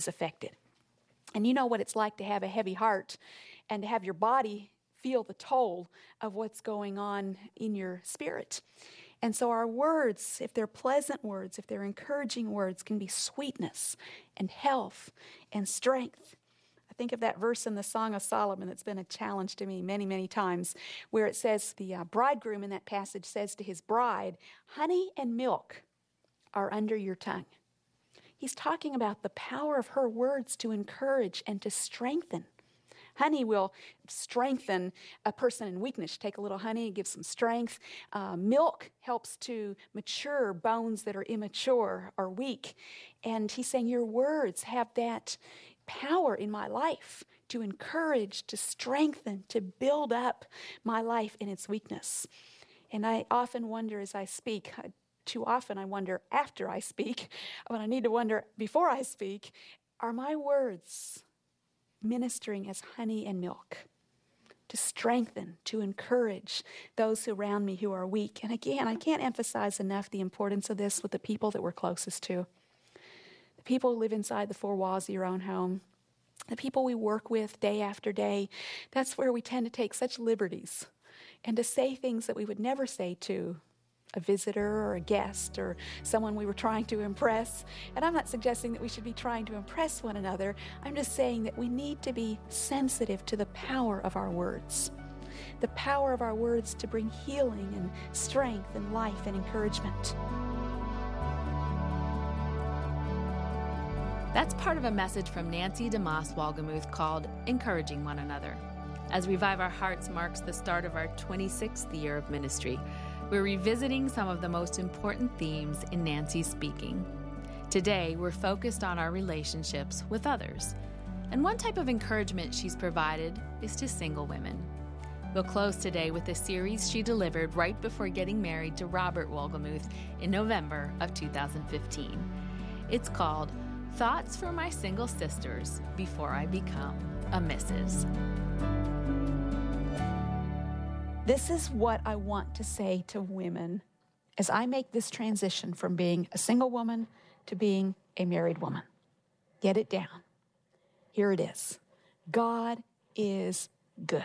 is affected. And you know what it's like to have a heavy heart and to have your body feel the toll of what's going on in your spirit. And so our words, if they're pleasant words, if they're encouraging words, can be sweetness and health and strength. I think of that verse in the Song of Solomon that's been a challenge to me many, many times, where it says, the bridegroom in that passage says to his bride, honey and milk are under your tongue. He's talking about the power of her words to encourage and to strengthen. Honey will strengthen a person in weakness. Take a little honey, it gives some strength. Milk helps to mature bones that are immature or weak. And he's saying your words have that power in my life to encourage, to strengthen, to build up my life in its weakness. And I often wonder as I speak, too often I wonder after I speak, when I need to wonder before I speak, are my words ministering as honey and milk to strengthen, to encourage those around me who are weak? And again, I can't emphasize enough the importance of this with the people that we're closest to. The people who live inside the four walls of your own home, the people we work with day after day. That's where we tend to take such liberties and to say things that we would never say to a visitor or a guest or someone we were trying to impress. And I'm not suggesting that we should be trying to impress one another. I'm just saying that we need to be sensitive to the power of our words. The power of our words to bring healing and strength and life and encouragement. That's part of a message from Nancy DeMoss Wolgemuth called Encouraging One Another. As Revive Our Hearts marks the start of our 26th year of ministry, we're revisiting some of the most important themes in Nancy's speaking. Today, we're focused on our relationships with others. And one type of encouragement she's provided is to single women. We'll close today with a series she delivered right before getting married to Robert Wolgemuth in November of 2015. It's called Thoughts for My Single Sisters Before I Become a Mrs. This is what I want to say to women as I make this transition from being a single woman to being a married woman. Get it down. Here it is. God is good.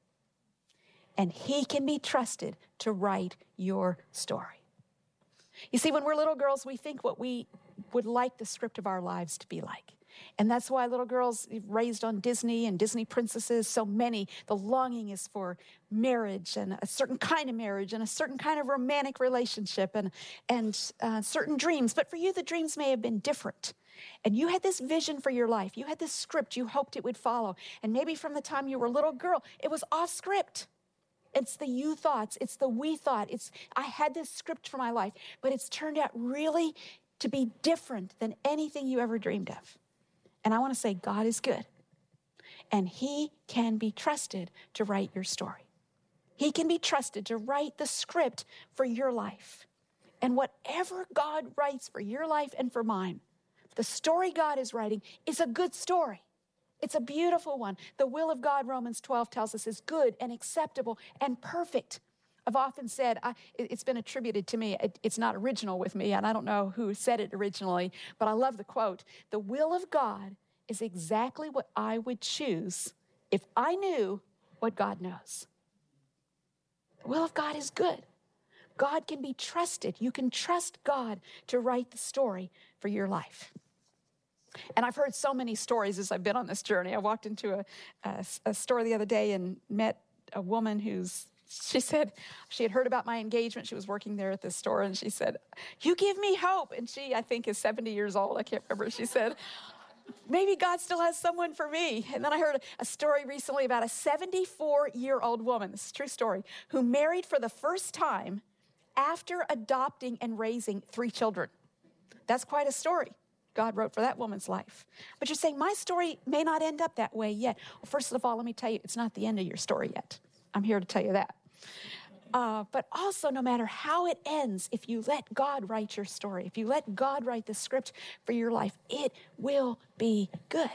And He can be trusted to write your story. You see, when we're little girls, we think what we would like the script of our lives to be like. And that's why little girls raised on Disney and Disney princesses, so many, the longing is for marriage and a certain kind of marriage and a certain kind of romantic relationship and certain dreams. But for you, the dreams may have been different. And you had this vision for your life. You had this script you hoped it would follow. And maybe from the time you were a little girl, it was off script. It's the you thoughts. It's the we thought. I had this script for my life, but it's turned out really to be different than anything you ever dreamed of. And I want to say God is good, and He can be trusted to write your story. He can be trusted to write the script for your life. And whatever God writes for your life and for mine, the story God is writing is a good story. It's a beautiful one. The will of God, Romans 12 tells us, is good and acceptable and perfect. I've often said, it's been attributed to me, it's not original with me, and I don't know who said it originally, but I love the quote. The will of God is exactly what I would choose if I knew what God knows. The will of God is good. God can be trusted. You can trust God to write the story for your life. And I've heard so many stories as I've been on this journey. I walked into a store the other day and met a woman she said she had heard about my engagement. She was working there at this store, and she said, "You give me hope." And she, I think, is 70 years old. I can't remember. She said, "Maybe God still has someone for me." And then I heard a story recently about a 74-year-old woman, this is a true story, who married for the first time after adopting and raising 3 children. That's quite a story God wrote for that woman's life. But you're saying, my story may not end up that way yet. Well, first of all, let me tell you, it's not the end of your story yet. I'm here to tell you that. But also, no matter how it ends, if you let God write your story, if you let God write the script for your life, it will be good.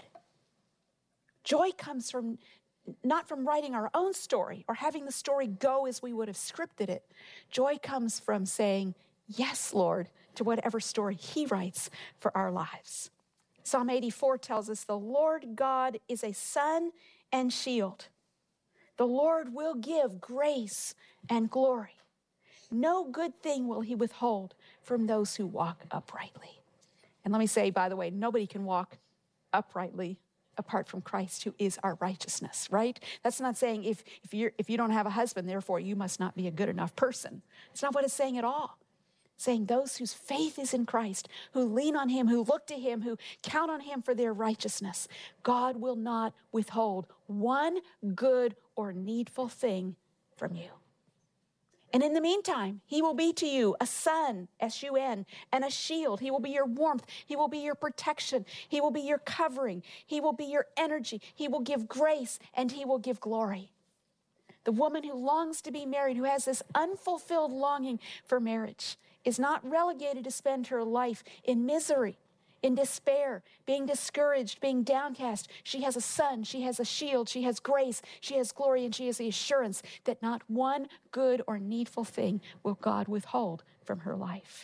Joy comes from not from writing our own story or having the story go as we would have scripted it. Joy comes from saying, yes, Lord, to whatever story He writes for our lives. Psalm 84 tells us the Lord God is a sun and shield. The Lord will give grace and glory. No good thing will he withhold from those who walk uprightly. And let me say, by the way, nobody can walk uprightly apart from Christ, who is our righteousness, right? That's not saying if you don't have a husband, therefore you must not be a good enough person. It's not what it's saying at all. It's saying those whose faith is in Christ, who lean on him, who look to him, who count on him for their righteousness, God will not withhold one good or needful thing from you. And in the meantime, he will be to you a sun, S-U-N, and a shield. He will be your warmth. He will be your protection. He will be your covering. He will be your energy. He will give grace, and he will give glory. The woman who longs to be married, who has this unfulfilled longing for marriage, is not relegated to spend her life in misery, in despair, being discouraged, being downcast. She has a sun, she has a shield, she has grace, she has glory, and she has the assurance that not one good or needful thing will God withhold from her life.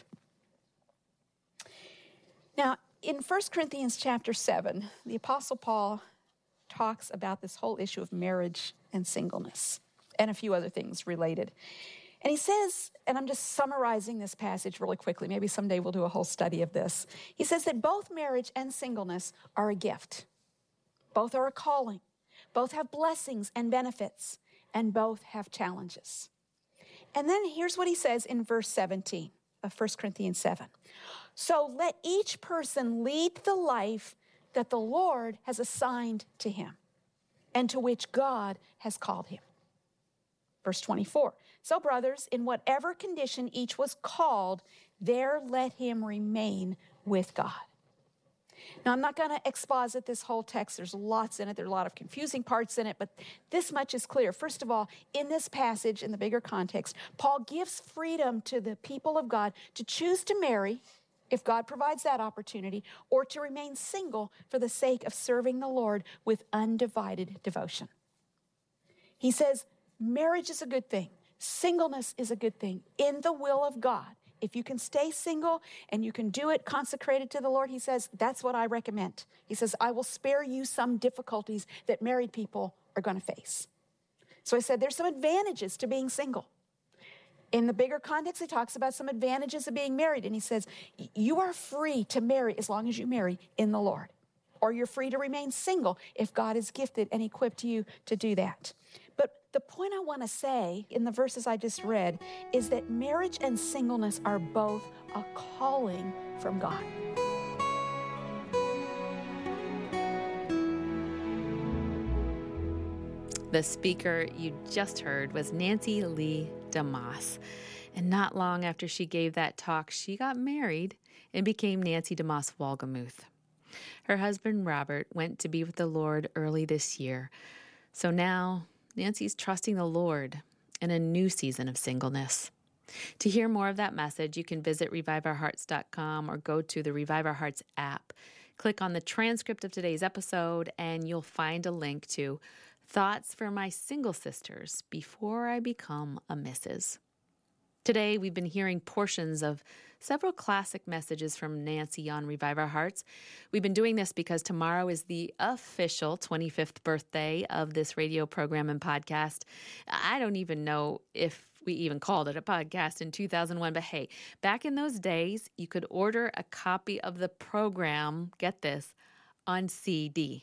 Now, in 1 Corinthians chapter 7, the Apostle Paul talks about this whole issue of marriage and singleness and a few other things related. And he says, and I'm just summarizing this passage really quickly, maybe someday we'll do a whole study of this. He says that both marriage and singleness are a gift. Both are a calling. Both have blessings and benefits, and both have challenges. And then here's what he says in verse 17 of 1 Corinthians 7. So let each person lead the life that the Lord has assigned to him and to which God has called him. Verse 24, so brothers, in whatever condition each was called, there let him remain with God. Now, I'm not going to exposit this whole text. There's lots in it. There are a lot of confusing parts in it, but this much is clear. First of all, in this passage, in the bigger context, Paul gives freedom to the people of God to choose to marry, if God provides that opportunity, or to remain single for the sake of serving the Lord with undivided devotion. He says, marriage is a good thing. Singleness is a good thing in the will of God. If you can stay single and you can do it consecrated to the Lord, he says, that's what I recommend. He says, I will spare you some difficulties that married people are going to face. So I said, there's some advantages to being single. In the bigger context, he talks about some advantages of being married. And he says, you are free to marry as long as you marry in the Lord. Or you're free to remain single if God has gifted and equipped you to do that. But the point I want to say in the verses I just read is that marriage and singleness are both a calling from God. The speaker you just heard was Nancy Lee DeMoss. And not long after she gave that talk, she got married and became Nancy DeMoss Wolgemuth. Her husband, Robert, went to be with the Lord early this year. So now Nancy's trusting the Lord in a new season of singleness. To hear more of that message, you can visit reviveourhearts.com or go to the Revive Our Hearts app. Click on the transcript of today's episode, and you'll find a link to Thoughts for My Single Sisters Before I Become a Mrs. Today, we've been hearing portions of several classic messages from Nancy on Revive Our Hearts. We've been doing this because tomorrow is the official 25th birthday of this radio program and podcast. I don't even know if we even called it a podcast in 2001, but hey, back in those days, you could order a copy of the program, get this, on CD.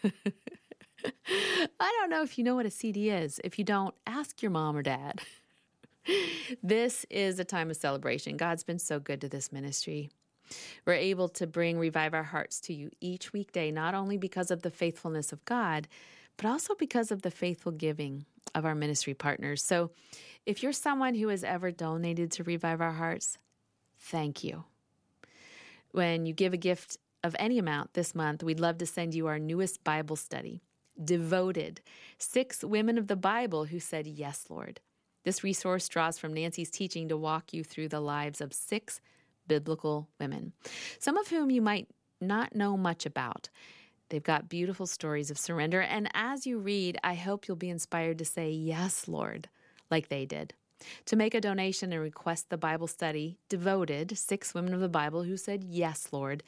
I don't know if you know what a CD is. If you don't, ask your mom or dad. This is a time of celebration. God's been so good to this ministry. We're able to bring Revive Our Hearts to you each weekday, not only because of the faithfulness of God, but also because of the faithful giving of our ministry partners. So if you're someone who has ever donated to Revive Our Hearts, thank you. When you give a gift of any amount this month, we'd love to send you our newest Bible study, Devoted, 6 Women of the Bible Who Said, Yes, Lord. This resource draws from Nancy's teaching to walk you through the lives of 6 biblical women, some of whom you might not know much about. They've got beautiful stories of surrender, and as you read, I hope you'll be inspired to say, Yes, Lord, like they did. To make a donation and request the Bible study, Devoted, 6 Women of the Bible Who Said, Yes, Lord,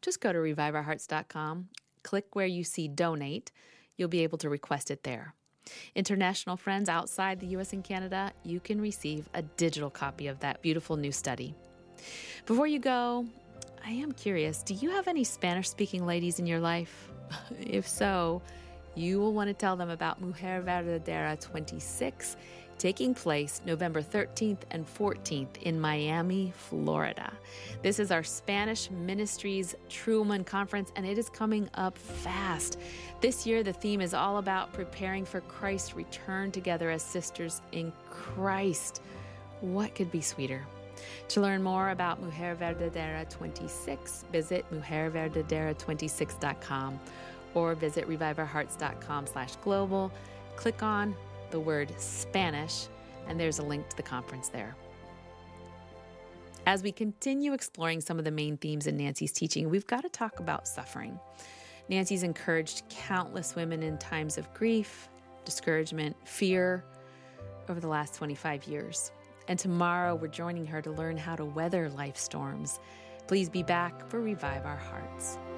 just go to reviveourhearts.com, click where you see donate. You'll be able to request it there. International friends outside the U.S. and Canada, you can receive a digital copy of that beautiful new study. Before you go, I am curious, do you have any Spanish-speaking ladies in your life? If so, you will want to tell them about Mujer Verdadera 26, taking place November 13th and 14th in Miami, Florida. This is our Spanish Ministries True Woman Conference, and it is coming up fast. This year, the theme is all about preparing for Christ's return together as sisters in Christ. What could be sweeter? To learn more about Mujer Verdadera 26, visit mujerverdadera26.com or visit reviveourhearts.com/global. Click on the word Spanish, and there's a link to the conference there. As we continue exploring some of the main themes in Nancy's teaching, we've got to talk about suffering. Nancy's encouraged countless women in times of grief, discouragement, fear over the last 25 years. And tomorrow we're joining her to learn how to weather life storms. Please be back for Revive Our Hearts.